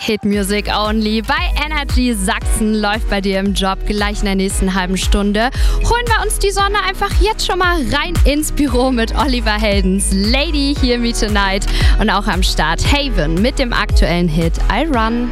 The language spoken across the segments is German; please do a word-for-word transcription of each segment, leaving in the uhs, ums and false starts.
Hit Music Only bei Energy Sachsen läuft bei dir im Job gleich in der nächsten halben Stunde. Holen wir uns die Sonne einfach jetzt schon mal rein ins Büro mit Oliver Heldens Lady Hear Me Tonight und auch am Start Haven mit dem aktuellen Hit I Run.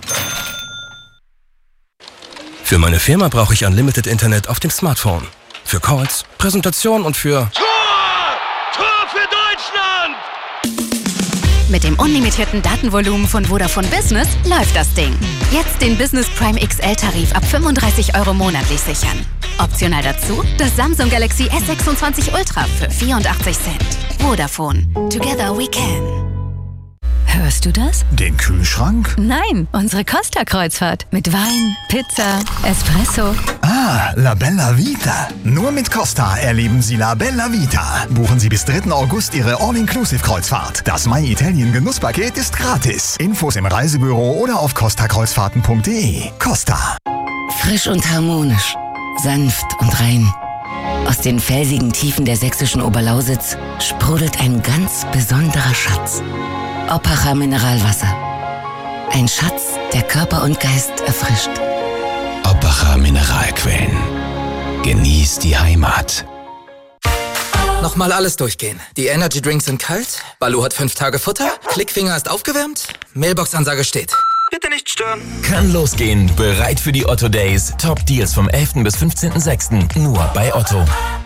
Für meine Firma brauche ich Unlimited Internet auf dem Smartphone. Für Calls, Präsentationen und für... Tor! Tor für Deutschland! Mit dem unlimitierten Datenvolumen von Vodafone Business läuft das Ding. Jetzt den Business Prime X L-Tarif ab fünfunddreißig Euro monatlich sichern. Optional dazu das Samsung Galaxy S sechsundzwanzig Ultra für vierundachtzig Cent. Vodafone. Together we can. Hörst du das? Den Kühlschrank? Nein, unsere Costa-Kreuzfahrt. Mit Wein, Pizza, Espresso. Ah, La Bella Vita. Nur mit Costa erleben Sie La Bella Vita. Buchen Sie bis dritten August Ihre All-Inclusive-Kreuzfahrt. Das My Italien Genusspaket ist gratis. Infos im Reisebüro oder auf costa kreuzfahrten punkt de. Costa. Frisch und harmonisch. Sanft und rein. Aus den felsigen Tiefen der sächsischen Oberlausitz sprudelt ein ganz besonderer Schatz. Oppacher Mineralwasser. Ein Schatz, der Körper und Geist erfrischt. Oppacher Mineralquellen. Genieß die Heimat. Nochmal alles durchgehen. Die Energy Drinks sind kalt, Baloo hat fünf Tage Futter, Klickfinger ist aufgewärmt, Mailbox-Ansage steht. Bitte nicht stören. Kann losgehen. Bereit für die Otto Days. Top Deals vom elften bis fünfzehnten sechsten Nur bei Otto.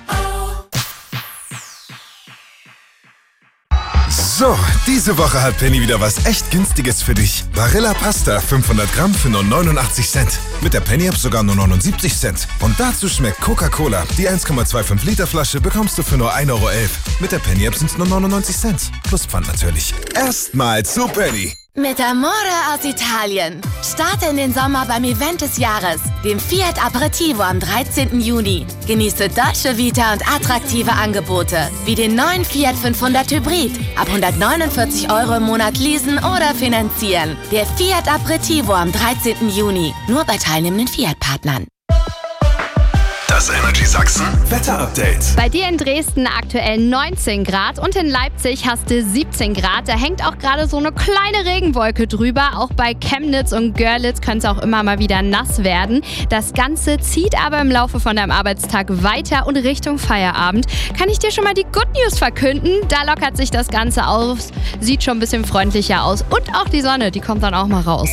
So, diese Woche hat Penny wieder was echt Günstiges für dich. Barilla Pasta fünfhundert Gramm für nur neunundachtzig Cent. Mit der Penny-App sogar nur neunundsiebzig Cent. Und dazu fschmeckt Coca-Cola. Die eins Komma fünfundzwanzig Liter Flasche bekommst du für nur ein Euro elf. Mit der Penny-App sind es nur neunundneunzig Cent. Plus Pfand natürlich. Erstmal zu Penny. Mit Amore aus Italien. Starte in den Sommer beim Event des Jahres, dem Fiat Aperitivo am dreizehnten Juni. Genieße Dolce Vita und attraktive Angebote, wie den neuen Fiat fünfhundert Hybrid. Ab hundertneunundvierzig Euro im Monat leasen oder finanzieren. Der Fiat Aperitivo am dreizehnten Juni. Nur bei teilnehmenden Fiat-Partnern. Das Energy Sachsen Wetter-Update. Bei dir in Dresden aktuell neunzehn Grad und in Leipzig hast du siebzehn Grad. Da hängt auch gerade so eine kleine Regenwolke drüber. Auch bei Chemnitz und Görlitz könnte es auch immer mal wieder nass werden. Das Ganze zieht aber im Laufe von deinem Arbeitstag weiter und Richtung Feierabend. Kann ich dir schon mal die Good News verkünden? Da lockert sich das Ganze aus, sieht schon ein bisschen freundlicher aus. Und auch die Sonne, die kommt dann auch mal raus.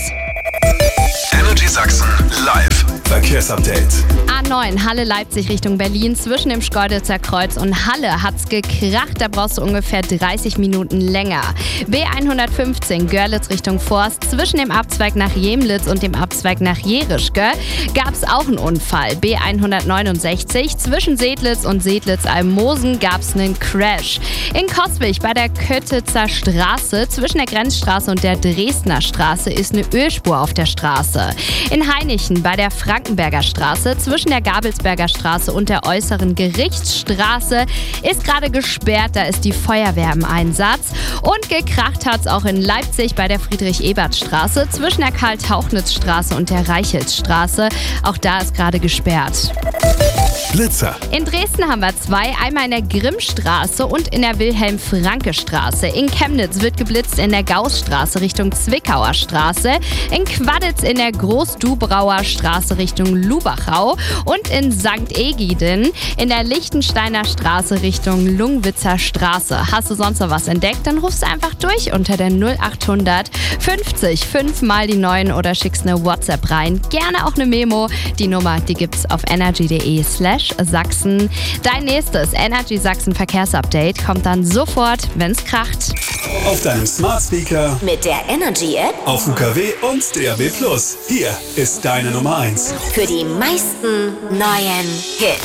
Energy Sachsen live Verkehrsupdate. A neun Halle-Leipzig Richtung Berlin. Zwischen dem Schkeuditzer Kreuz und Halle hat's gekracht. Da brauchst du ungefähr dreißig Minuten länger. B hundertfünfzehn Görlitz Richtung Forst. Zwischen dem Abzweig nach Jemlitz und dem Abzweig nach Jerischke gab's auch einen Unfall. B hundertneunundsechzig. Zwischen Sedlitz und Sedlitz-Almosen gab's einen Crash. In Coswig bei der Köttitzer Straße zwischen der Grenzstraße und der Dresdner Straße ist eine Ölspur auf der Straße. In Hainichen bei der Frankenberger Straße zwischen der Gabelsberger Straße und der äußeren Gerichtsstraße ist gerade gesperrt, da ist die Feuerwehr im Einsatz. Und gekracht hat's auch in Leipzig bei der Friedrich-Ebert-Straße zwischen der Karl-Tauchnitz-Straße und der Reichelsstraße. Auch da ist gerade gesperrt. Blitzer. In Dresden haben wir zwei, einmal in der Grimmstraße und in der Wilhelm-Franke-Straße. In Chemnitz wird geblitzt in der Gaußstraße Richtung Zwickauer Straße, in Quaditz in der Groß-Dubrauer Straße Richtung Lubachau und in Sankt Egiden in der Lichtensteiner Straße Richtung Lungwitzer Straße. Hast du sonst noch was entdeckt, dann rufst du einfach durch unter der null achthundert fünfzig fünf mal die neun oder schickst eine WhatsApp rein. Gerne auch eine Memo. Die Nummer, die gibt's auf energy.de slash Sachsen. Dein nächstes Energy Sachsen Verkehrsupdate kommt dann sofort, wenn's kracht. Auf deinem Smart Speaker, Mit der Energy App auf U K W und D A B plus. Hier ist deine Nummer eins. für die meisten neuen Hits.